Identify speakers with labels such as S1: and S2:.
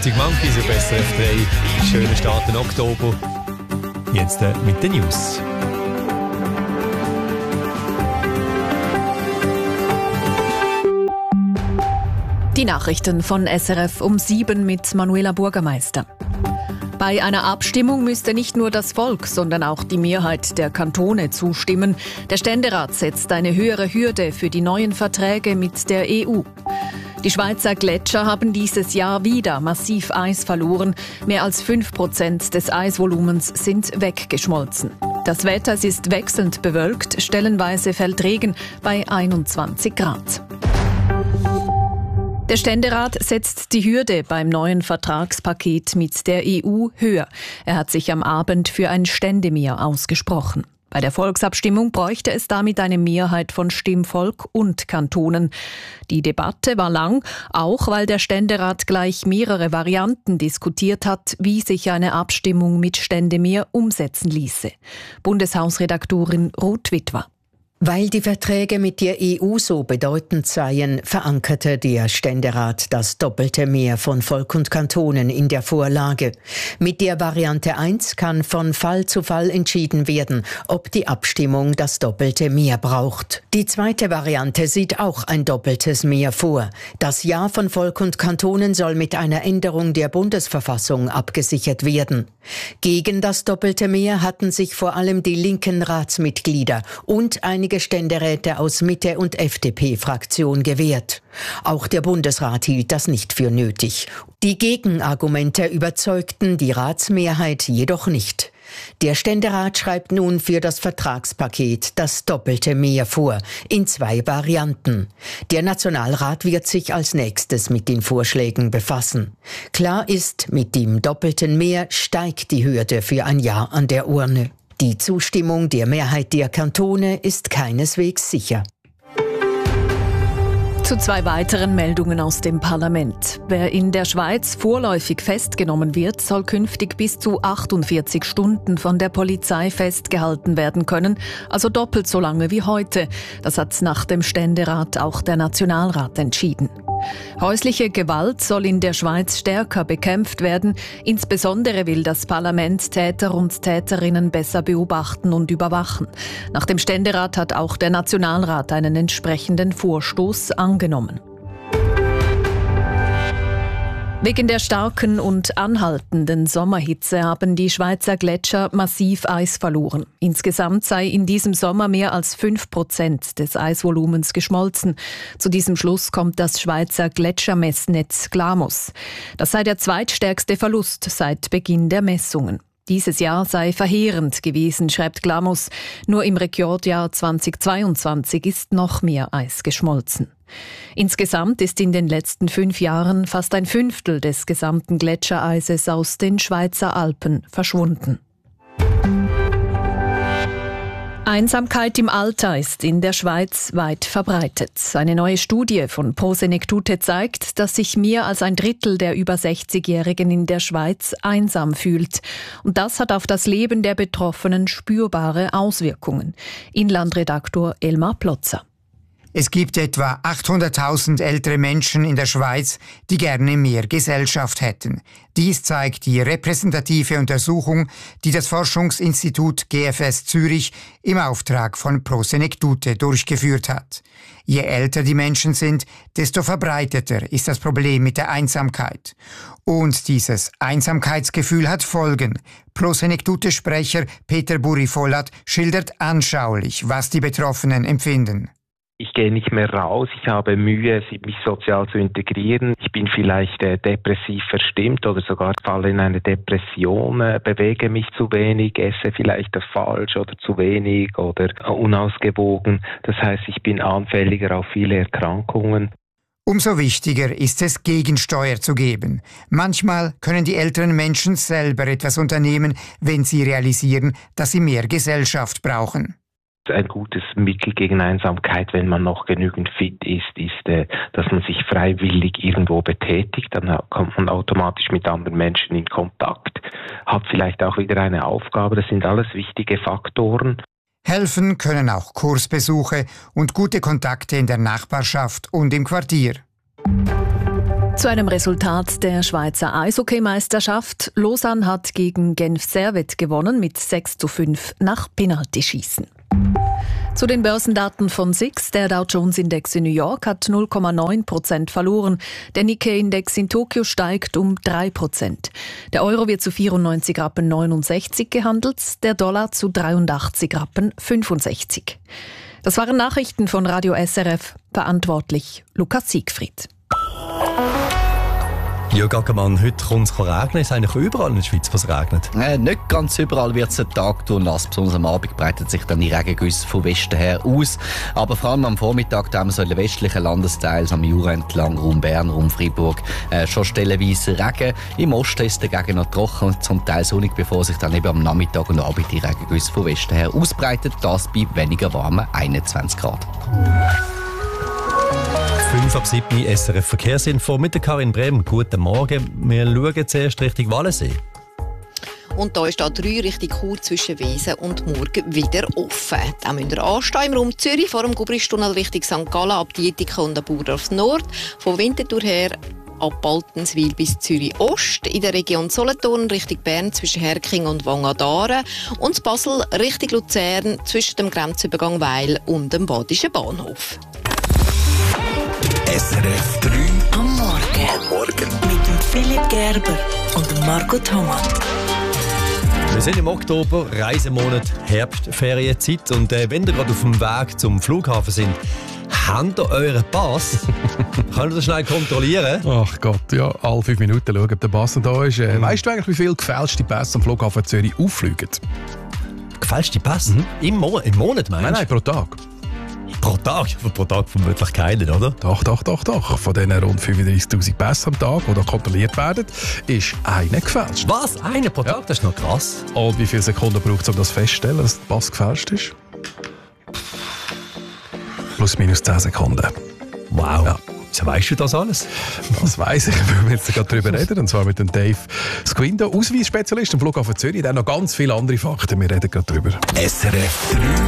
S1: Arctic Monkeys auf SRF 3. Schönen Start in Oktober. Jetzt mit den News.
S2: Die Nachrichten von SRF um 7 mit Manuela Burgermeister. Bei einer Abstimmung müsste nicht nur das Volk, sondern auch die Mehrheit der Kantone zustimmen. Der Ständerat setzt eine höhere Hürde für die neuen Verträge mit der EU. Die Schweizer Gletscher haben dieses Jahr wieder massiv Eis verloren. Mehr als 5% des Eisvolumens sind weggeschmolzen. Das Wetter ist wechselnd bewölkt, stellenweise fällt Regen bei 21 Grad. Der Ständerat setzt die Hürde beim neuen Vertragspaket mit der EU höher. Er hat sich am Abend für ein Ständemehr ausgesprochen. Bei der Volksabstimmung bräuchte es damit eine Mehrheit von Stimmvolk und Kantonen. Die Debatte war lang, auch weil der Ständerat gleich mehrere Varianten diskutiert hat, wie sich eine Abstimmung mit Ständemehr umsetzen ließe. Bundeshausredaktorin Ruth Witwer.
S3: Weil die Verträge mit der EU so bedeutend seien, verankerte der Ständerat das doppelte Mehr von Volk und Kantonen in der Vorlage. Mit der Variante 1 kann von Fall zu Fall entschieden werden, ob die Abstimmung das doppelte Mehr braucht. Die zweite Variante sieht auch ein doppeltes Mehr vor. Das Ja von Volk und Kantonen soll mit einer Änderung der Bundesverfassung abgesichert werden. Gegen das doppelte Mehr hatten sich vor allem die linken Ratsmitglieder und einige Ständeräte aus Mitte- und FDP-Fraktion gewehrt. Auch der Bundesrat hielt das nicht für nötig. Die Gegenargumente überzeugten die Ratsmehrheit jedoch nicht. Der Ständerat schreibt nun für das Vertragspaket das doppelte Mehr vor, in 2 Varianten. Der Nationalrat wird sich als nächstes mit den Vorschlägen befassen. Klar ist, mit dem doppelten Mehr steigt die Hürde für ein Ja an der Urne. Die Zustimmung der Mehrheit der Kantone ist keineswegs sicher.
S2: Zu 2 weiteren Meldungen aus dem Parlament. Wer in der Schweiz vorläufig festgenommen wird, soll künftig bis zu 48 Stunden von der Polizei festgehalten werden können, also doppelt so lange wie heute. Das hat nach dem Ständerat auch der Nationalrat entschieden. Häusliche Gewalt soll in der Schweiz stärker bekämpft werden. Insbesondere will das Parlament Täter und Täterinnen besser beobachten und überwachen. Nach dem Ständerat hat auch der Nationalrat einen entsprechenden Vorstoß angenommen. Wegen der starken und anhaltenden Sommerhitze haben die Schweizer Gletscher massiv Eis verloren. Insgesamt sei in diesem Sommer mehr als 5% des Eisvolumens geschmolzen. Zu diesem Schluss kommt das Schweizer Gletschermessnetz GLAMOS. Das sei der zweitstärkste Verlust seit Beginn der Messungen. Dieses Jahr sei verheerend gewesen, schreibt GLAMOS. Nur im Rekordjahr 2022 ist noch mehr Eis geschmolzen. Insgesamt ist in den letzten 5 Jahren fast ein Fünftel des gesamten Gletschereises aus den Schweizer Alpen verschwunden. Einsamkeit im Alter ist in der Schweiz weit verbreitet. Eine neue Studie von Pro Senectute zeigt, dass sich mehr als ein Drittel der über 60-Jährigen in der Schweiz einsam fühlt. Und das hat auf das Leben der Betroffenen spürbare Auswirkungen. Inlandredaktor Elmar Plotzer.
S4: Es gibt etwa 800.000 ältere Menschen in der Schweiz, die gerne mehr Gesellschaft hätten. Dies zeigt die repräsentative Untersuchung, die das Forschungsinstitut GFS Zürich im Auftrag von Pro Senectute durchgeführt hat. Je älter die Menschen sind, desto verbreiteter ist das Problem mit der Einsamkeit. Und dieses Einsamkeitsgefühl hat Folgen. Pro Senectute-Sprecher Peter Buri-Vollat schildert anschaulich, was die Betroffenen empfinden.
S5: Ich gehe nicht mehr raus, ich habe Mühe, mich sozial zu integrieren. Ich bin vielleicht depressiv verstimmt oder sogar falle in eine Depression, bewege mich zu wenig, esse vielleicht falsch oder zu wenig oder unausgewogen. Das heißt, ich bin anfälliger auf viele Erkrankungen.
S4: Umso wichtiger ist es, Gegensteuer zu geben. Manchmal können die älteren Menschen selber etwas unternehmen, wenn sie realisieren, dass sie mehr Gesellschaft brauchen.
S5: Ein gutes Mittel gegen Einsamkeit, wenn man noch genügend fit ist, dass man sich freiwillig irgendwo betätigt. Dann kommt man automatisch mit anderen Menschen in Kontakt, hat vielleicht auch wieder eine Aufgabe. Das sind alles wichtige Faktoren.
S4: Helfen können auch Kursbesuche und gute Kontakte in der Nachbarschaft und im Quartier.
S2: Zu einem Resultat der Schweizer Eishockeymeisterschaft. Lausanne hat gegen Genf Servette gewonnen mit 6:5 nach Penaltyschießen. Zu den Börsendaten von SIX. Der Dow Jones Index in New York hat 0,9% verloren. Der Nikkei-Index in Tokio steigt um 3%. Der Euro wird zu 94,69 Rappen gehandelt, der Dollar zu 83,65 Rappen. Das waren Nachrichten von Radio SRF. Verantwortlich Lukas Siegfried.
S1: Ja, Gaggermann, heute kommt es regnen. Ist eigentlich überall in der Schweiz was regnet?
S6: Nicht ganz überall wird es den Tag tun lassen. Besonders am Abend breitet sich dann die Regengüsse von Westen her aus. Aber vor allem am Vormittag haben wir so in den westlichen Landesteilen, am Jura entlang, Raum Bern, Raum Freiburg, schon stellenweise Regen. Im Osten ist es dagegen noch trocken und zum Teil sonnig, bevor sich dann eben am Nachmittag und Abend die Regengüsse von Westen her ausbreitet. Das bei weniger warmen 21 Grad.
S1: 5 ab 7 SRF Verkehrsinfo mit der Karin Brehm. Guten Morgen. Wir schauen zuerst Richtung Wallensee.
S7: Und da ist da 3 Richtung Chur zwischen Wesen und Murg wieder offen. Da müsst ihr anstehen im Raum Zürich vor dem Gubristunnel Richtung St. Gallen ab Dietike und Burdorf Nord. Von Winterthur her ab Baltenswil bis Zürich Ost. In der Region Solothurn Richtung Bern zwischen Herking und Wangadaren. Und Basel Richtung Luzern zwischen dem Grenzübergang Weil und dem Badischen Bahnhof.
S8: SRF 3 am Morgen. Mit dem Philipp Gerber und dem Marco Thomas.
S1: Wir sind im Oktober, Reisemonat, Herbstferienzeit. Und wenn ihr gerade auf dem Weg zum Flughafen sind, habt ihr euren Pass? Könnt ihr das schnell kontrollieren?
S9: Ach Gott, ja, alle 5 Minuten schauen, ob der Pass da ist. Weißt du eigentlich, wie viele gefälschte Pässe am Flughafen Zürich auffliegen?
S1: Gefälschte Pässe? Im Monat meinst du?
S9: Nein, pro Tag.
S1: Pro Tag? Pro Tag vermutlich keinen, oder?
S9: Doch. Von diesen rund 35'000 Pässen am Tag, die da kontrolliert werden, ist einer gefälscht.
S1: Was? Einer pro Tag? Ja. Das ist noch krass.
S9: Und wie viele Sekunden braucht es, um das festzustellen, dass der Pass gefälscht ist? Plus minus 10 Sekunden.
S1: Wow. Ja. Wieso weißt du das alles?
S9: Das weiss ich, weil wir jetzt gerade darüber reden. Und zwar mit dem Dave Squindo, Ausweisspezialist am Flughafen Zürich. Der hat noch ganz viele andere Fakten. Wir reden gerade darüber.
S8: SRF 3